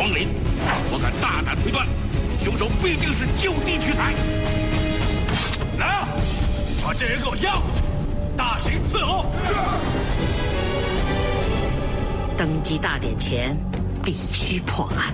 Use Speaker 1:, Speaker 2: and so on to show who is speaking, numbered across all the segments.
Speaker 1: 闯林，我敢大胆推断，凶手必定是就地取材。来啊，把这人给我押回去，大刑伺候。
Speaker 2: 登基大典前必须破案。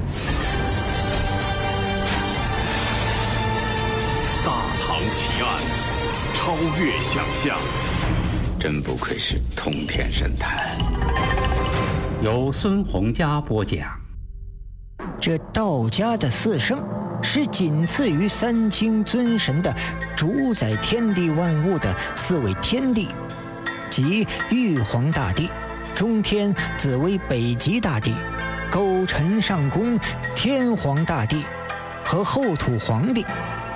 Speaker 3: 大唐奇案，超越想象，
Speaker 1: 真不愧是通天神探。
Speaker 4: 由孙洪嘉播讲。
Speaker 5: 这道家的四圣是仅次于三清尊神的主宰天地万物的四位天帝，即玉皇大帝、中天紫微北极大帝、勾陈上宫天皇大帝和后土皇帝。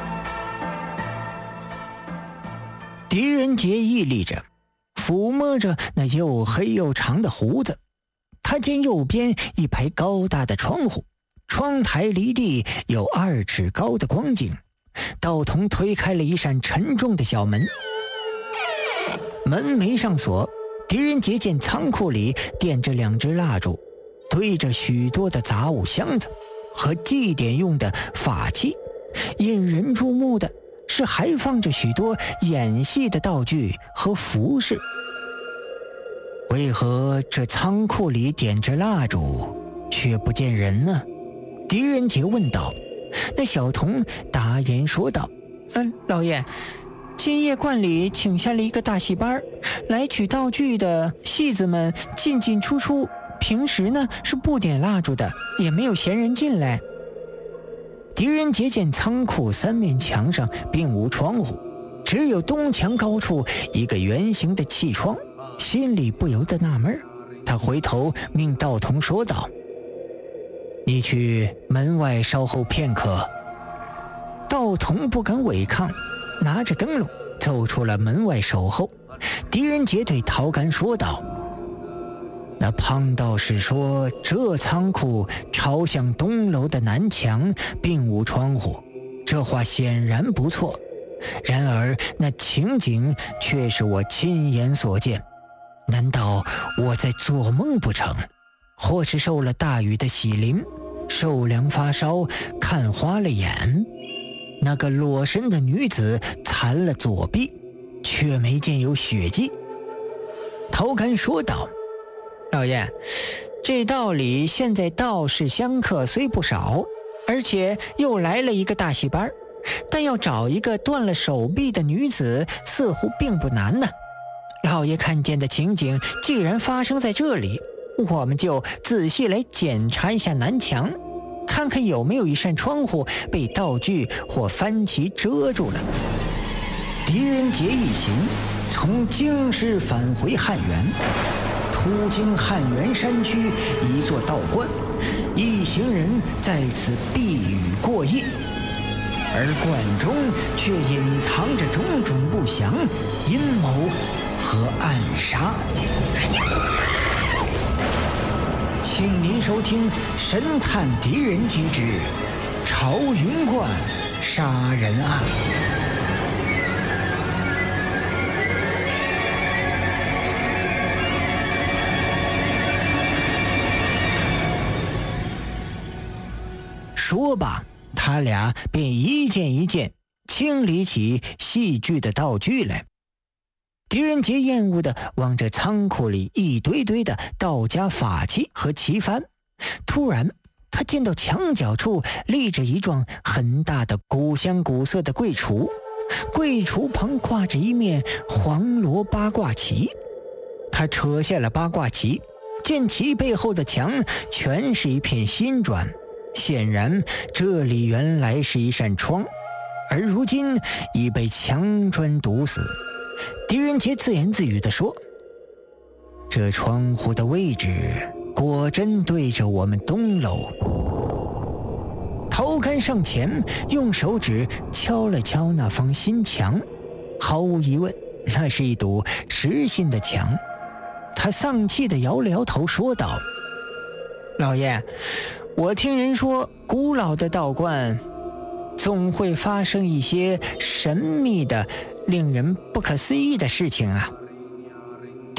Speaker 5: 狄仁杰屹立着，抚摸着那又黑又长的胡子。他见右边一排高大的窗户，窗台离地有2尺高的光景。道童推开了一扇沉重的小门，门没上锁。狄仁杰见仓库里点着2支蜡烛，堆着许多的杂物箱子和祭典用的法器。引人注目的是还放着许多演戏的道具和服饰。为何这仓库里点着蜡烛却不见人呢？狄仁杰问道。那小童答言说道：老爷，今夜观里请下了一个大戏班，来取道具的戏子们进进出出，平时呢是不点蜡烛的，也没有闲人进来。狄仁杰见仓库3面墙上并无窗户，只有东墙高处一个圆形的气窗，心里不由得纳闷。他回头命道童说道：你去门外稍候片刻。道童不敢违抗，拿着灯笼走出了门外守候。狄仁杰对陶干说道：那胖道士说这仓库朝向东楼的南墙并无窗户，这话显然不错，然而那情景却是我亲眼所见，难道我在做梦不成？或是受了大雨的洗淋，受凉发烧，看花了眼。那个裸身的女子残了左臂，却没见有血迹。陶干说道：老爷，这道里现在道士香客虽不少，而且又来了一个大戏班，但要找一个断了手臂的女子似乎并不难呢。老爷看见的情景既然发生在这里，我们就仔细来检查一下南墙，看看有没有一扇窗户被道具或幡旗遮住了。狄仁杰一行从京师返回汉源，途经汉源山区一座道观，一行人在此避雨过夜，而观中却隐藏着种种不祥、阴谋和暗杀。请您收听《神探狄仁杰之朝云观杀人案》。说罢，他俩便一件一件清理起戏剧的道具来。狄仁杰厌恶地望着仓库里一堆堆的道家法器和旗幡，突然他见到墙角处立着一幢很大的古香古色的柜橱，柜橱旁挂着一面黄罗八卦旗。他扯下了八卦旗，见其背后的墙全是一片新砖，显然这里原来是一扇窗，而如今已被墙砖堵死。狄仁杰自言自语地说：这窗户的位置果真对着我们东楼。陶干上前用手指敲了敲那方新墙，毫无疑问，那是一堵实心的墙。他丧气地摇了摇头说道：老爷，我听人说古老的道观总会发生一些神秘的令人不可思议的事情啊。狄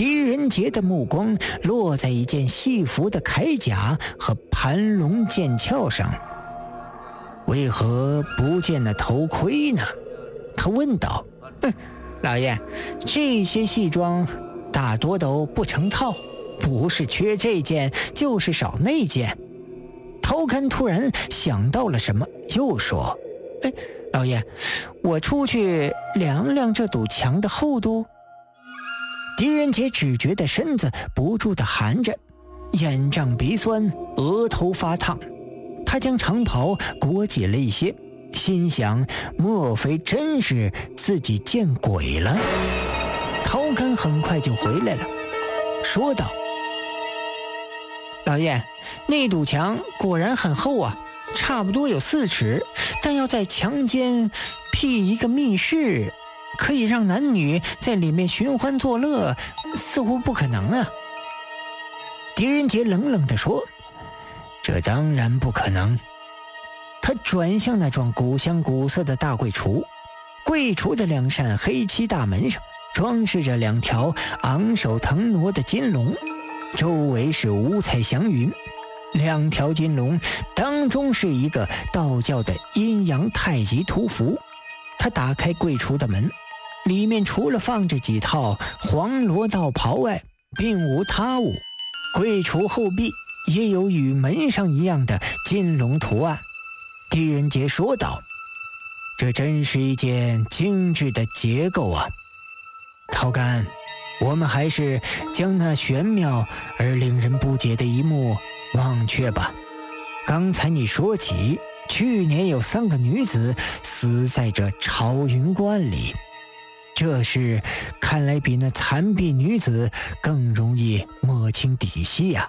Speaker 5: 狄仁杰的目光落在一件戏服的铠甲和盘龙剑鞘上，为何不见那头盔呢？他问道。老爷，这些戏装大多都不成套，不是缺这件就是少那件。陶干突然想到了什么，又说：老爷，我出去量量这堵墙的厚度。狄仁杰只觉得身子不住地寒着，眼胀鼻酸，额头发烫。他将长袍裹紧了一些，心想莫非真是自己见鬼了。陶干很快就回来了，说道：老爷，那堵墙果然很厚啊，差不多有4尺，但要在墙间辟一个密室，可以让男女在里面寻欢作乐，似乎不可能啊。狄仁杰冷冷地说：这当然不可能。他转向那幢古香古色的大柜橱，柜橱的2扇黑漆大门上装饰着2条昂首腾挪的金龙，周围是五彩祥云。2条金龙当中是一个道教的阴阳太极图符。他打开柜橱的门，里面除了放着几套黄罗道袍外，并无他物。柜橱后壁也有与门上一样的金龙图案。狄仁杰说道：这真是一件精致的结构啊。陶干，我们还是将那玄妙而令人不解的一幕忘却吧。刚才你说起去年有3个女子死在这朝云观里，这事看来比那残婢女子更容易摸清底细呀。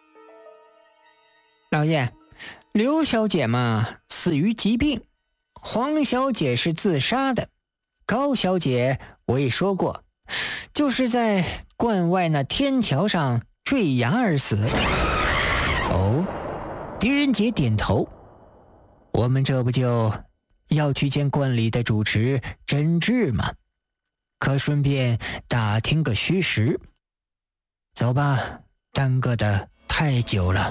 Speaker 5: 老爷，刘小姐嘛死于疾病，黄小姐是自杀的，高小姐我也说过，就是在观外那天桥上坠崖而死。哦，狄仁杰点头。我们这不就要去见观里的主持真挚吗？可顺便打听个虚实。走吧，耽搁得太久了。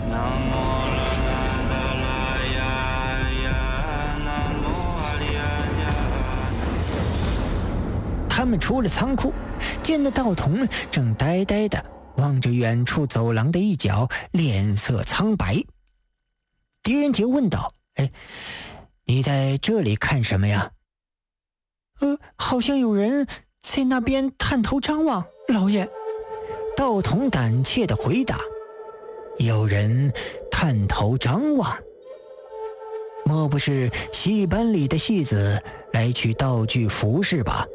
Speaker 5: 他们出了仓库，见那道童正呆呆的望着远处走廊的一角，脸色苍白。狄仁杰问道：你在这里看什么呀？好像有人在那边探头张望，老爷。道童胆怯地回答：有人探头张望？莫不是戏班里的戏子来取道具服饰吧？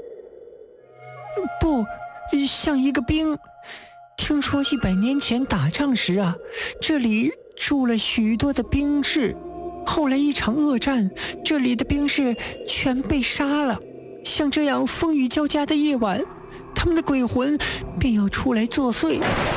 Speaker 5: 不，像一个兵。听说100年前打仗时啊，这里住了许多的兵士，后来一场恶战，这里的兵士全被杀了。像这样风雨交加的夜晚，他们的鬼魂便要出来作祟，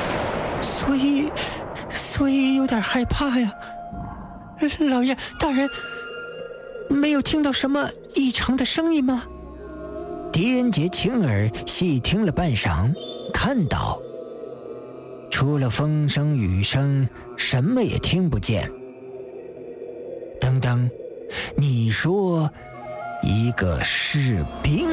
Speaker 5: 所以有点害怕呀。老爷大人，没有听到什么异常的声音吗？狄仁杰亲耳细听了半晌，看到除了风声雨声，什么也听不见。等等，你说一个士兵？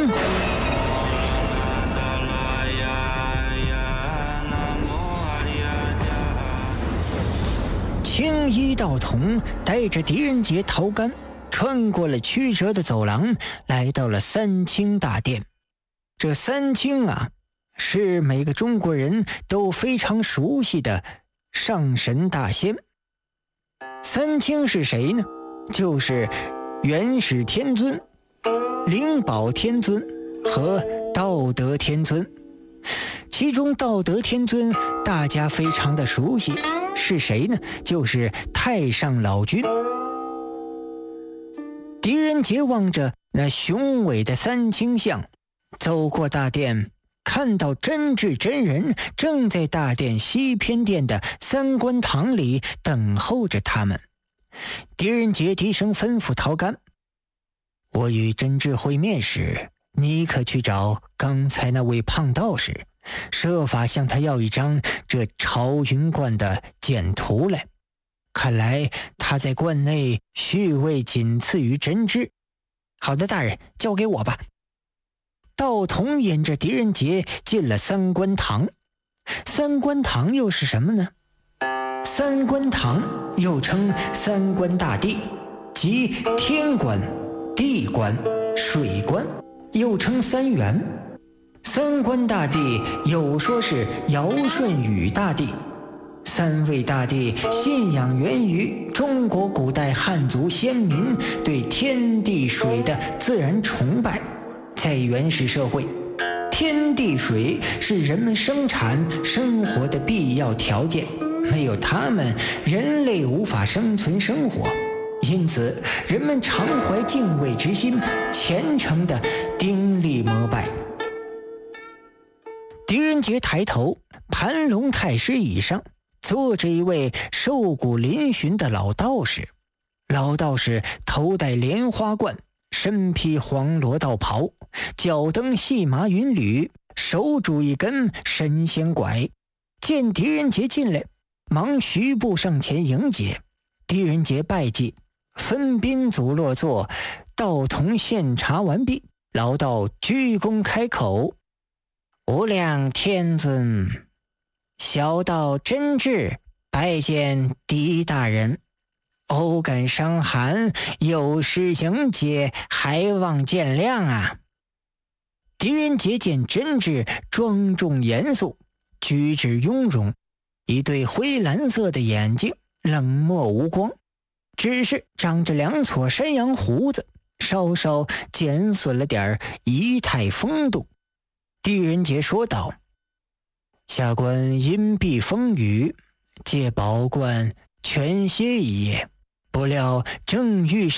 Speaker 5: 青衣道童带着狄仁杰、陶干穿过了曲折的走廊，来到了三清大殿。这三清啊，是每个中国人都非常熟悉的上神大仙。三清是谁呢？就是元始天尊、灵宝天尊和道德天尊。其中道德天尊大家非常的熟悉，是谁呢？就是太上老君。狄仁杰望着那雄伟的三清像，走过大殿，看到真智真人正在大殿西偏殿的三官堂里等候着他们。狄仁杰低声吩咐陶干：我与真智会面时，你可去找刚才那位胖道士， 设法向他要一张这朝云观的简图来。看来他在观内序位仅次于真挚。好的，大人，交给我吧。道童引着狄仁杰进了三官堂。三官堂又是什么呢？三官堂又称三官大帝，即天官、地官、水官，又称三元。三官大帝有说是尧舜禹大帝，三位大帝信仰源于中国古代汉族先民对天地水的自然崇拜。在原始社会，天地水是人们生产生活的必要条件，没有它们，人类无法生存生活。因此人们常怀敬畏之心，虔诚地顶礼膜拜。狄仁杰抬头，盘龙太师椅上坐着一位瘦骨嶙峋的老道士。老道士头戴莲花冠，身披黄罗道袍，脚蹬细麻云履，手拄一根神仙拐。见狄仁杰进来，忙徐步上前迎接。狄仁杰拜祭，分宾组落座，道童献茶完毕，老道鞠躬开口：无量天尊，小道真挚拜见狄大人，偶感伤寒，有失迎接，还望见谅啊。狄仁杰见真挚庄重严肃，举止雍容，一对灰蓝色的眼睛冷漠无光，只是长着两撮山羊胡子，稍稍减损了点仪态风度。狄仁杰说道：下官因避风雨，借宝冠全歇一夜，不料正遇